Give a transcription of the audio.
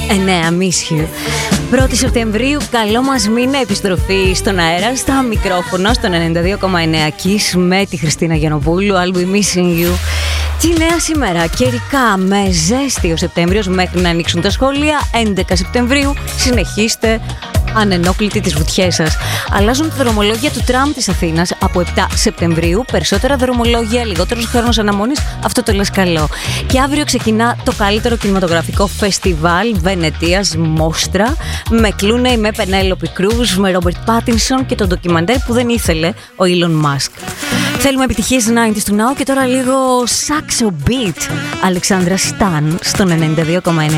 Miss you. 1η Σεπτεμβρίου, καλό μας μήνα, επιστροφή στον αέρα, στα μικρόφωνα, στον 92,9 Kiss με τη Χριστίνα Γιαννοπούλου. I'll be missing you. Τι νέα σήμερα, καιρικά με ζέστη ο Σεπτέμβριος μέχρι να ανοίξουν τα σχολεία. 11 Σεπτεμβρίου, συνεχίστε ανενόχλητοι τις βουτιές σας. Αλλάζουν τα δρομολόγια του τραμ της Αθήνας από 7 Σεπτεμβρίου. Περισσότερα δρομολόγια, λιγότερος χρόνος αναμονής. Αυτό το λες καλό. Και αύριο ξεκινά το καλύτερο κινηματογραφικό φεστιβάλ Βενετίας, Μόστρα. Με Clooney, με Penelope Cruz, με Robert Pattinson και το ντοκιμαντέρ που δεν ήθελε ο Elon Musk. Θέλουμε επιτυχίες 90's του Now και τώρα λίγο Saxo Beat. Αλεξάνδρα Σταν στον 92,9.